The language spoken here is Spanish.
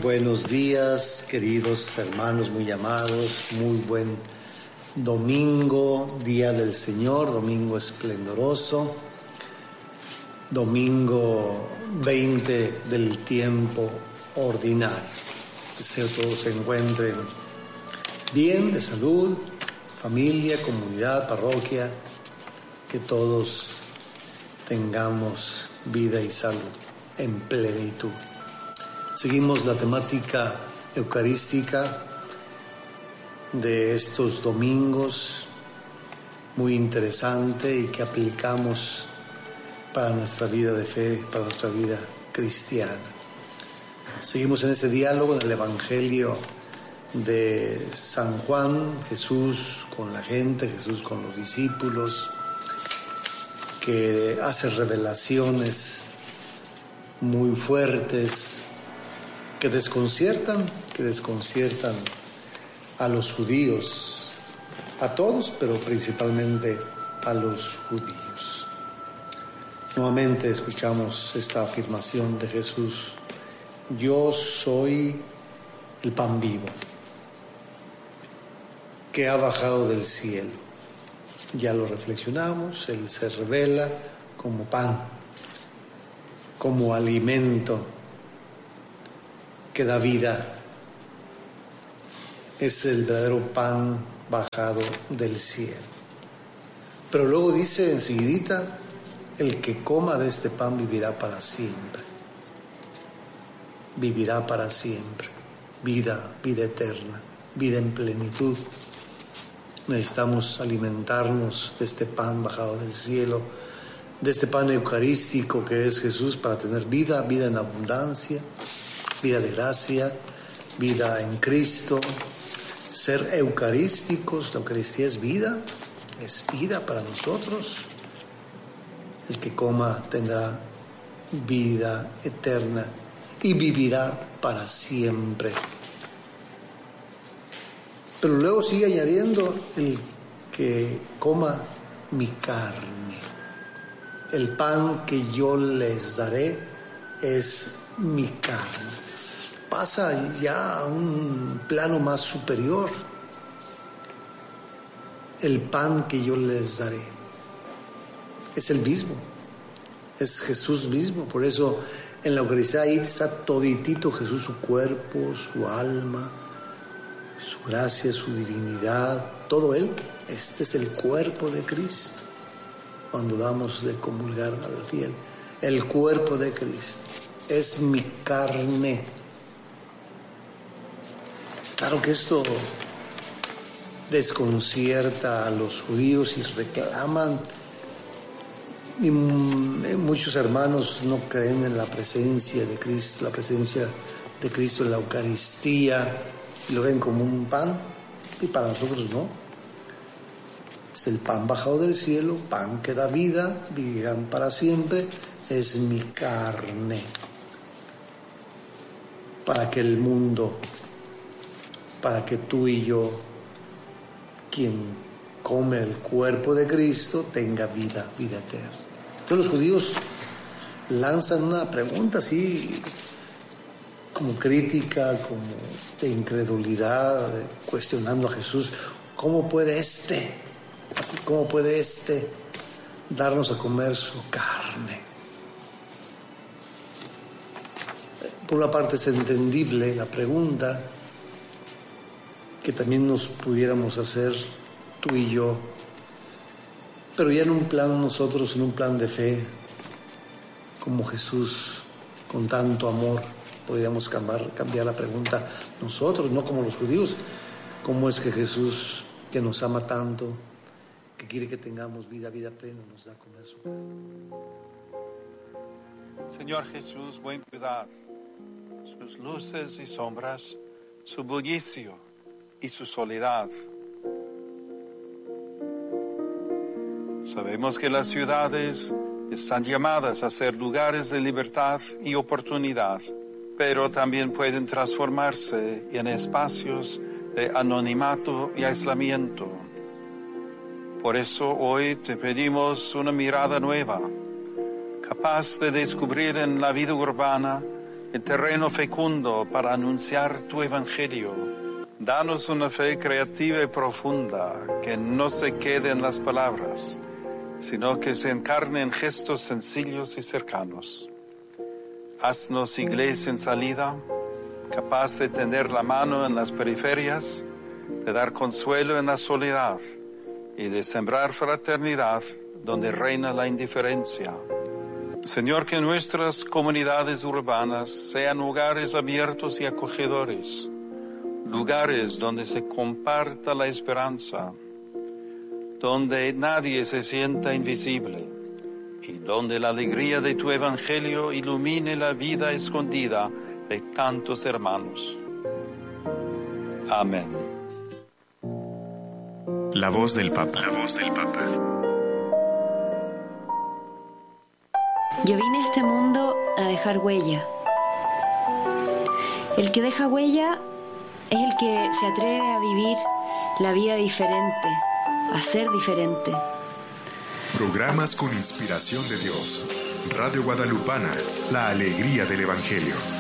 Buenos días, queridos hermanos muy amados, muy buen domingo, día del Señor, domingo esplendoroso, domingo 20 del tiempo ordinario. Deseo que todos se encuentren bien, de salud, familia, comunidad, parroquia, que todos tengamos vida y salud en plenitud. Seguimos la temática eucarística de estos domingos, muy interesante y que aplicamos para nuestra vida de fe, para nuestra vida cristiana. Seguimos en este diálogo del Evangelio de San Juan, Jesús con la gente, Jesús con los discípulos, que hace revelaciones muy fuertes, que desconciertan a los judíos, a todos, pero principalmente a los judíos. Nuevamente escuchamos esta afirmación de Jesús: yo soy el pan vivo que ha bajado del cielo. Ya lo reflexionamos, Él se revela como pan, como alimento que da vida. Es el verdadero pan bajado del cielo. Pero luego dice enseguidita: el que coma de este pan vivirá para siempre. Vivirá para siempre. Vida eterna, vida en plenitud. Necesitamos alimentarnos de este pan bajado del cielo, de este pan eucarístico que es Jesús, para tener vida en abundancia, vida de gracia, vida en Cristo. Ser eucarísticos, la Eucaristía es vida para nosotros. El que coma tendrá vida eterna y vivirá para siempre. Pero luego sigue añadiendo: el que coma mi carne. El pan que yo les daré es mi carne. Pasa ya a un plano más superior. El pan que yo les daré es el mismo, es Jesús mismo. Por eso en la Eucaristía ahí está toditito Jesús, su cuerpo, su alma, su gracia, su divinidad, todo Él. Este es el cuerpo de Cristo. Cuando damos de comulgar al fiel, el cuerpo de Cristo es mi carne. Claro que esto desconcierta a los judíos y reclaman, y muchos hermanos no creen en la presencia de Cristo en la Eucaristía, y lo ven como un pan, y para nosotros no. Es el pan bajado del cielo, pan que da vida, vivirán para siempre, es mi carne. Para que el mundo, para que tú y yo, quien come el cuerpo de Cristo, tenga vida eterna. Entonces los judíos lanzan una pregunta así, como crítica, como de incredulidad, cuestionando a Jesús: ¿cómo puede cómo puede darnos a comer su carne? Por una parte es entendible la pregunta, que también nos pudiéramos hacer tú y yo, pero ya en un plan nosotros, en un plan de fe, como Jesús, con tanto amor, podríamos cambiar la pregunta nosotros, no como los judíos. ¿Cómo es que Jesús, que nos ama tanto, que quiere que tengamos vida plena, nos da a comer su carne? Señor Jesús, buen piedad, sus luces y sombras, su bullicio y su soledad. Sabemos que las ciudades están llamadas a ser lugares de libertad y oportunidad, pero también pueden transformarse en espacios de anonimato y aislamiento. Por eso hoy te pedimos una mirada nueva, capaz de descubrir en la vida urbana el terreno fecundo para anunciar tu evangelio. Danos una fe creativa y profunda que no se quede en las palabras, sino que se encarne en gestos sencillos y cercanos. Haznos iglesia en salida, capaz de tender la mano en las periferias, de dar consuelo en la soledad y de sembrar fraternidad donde reina la indiferencia. Señor, que nuestras comunidades urbanas sean lugares abiertos y acogedores, lugares donde se comparta la esperanza, donde nadie se sienta invisible y donde la alegría de tu evangelio ilumine la vida escondida de tantos hermanos. Amén. La voz del Papa. La voz del Papa. Yo vine a este mundo a dejar huella. El que deja huella es el que se atreve a vivir la vida diferente, a ser diferente. Programas con inspiración de Dios. Radio Guadalupana, la alegría del Evangelio.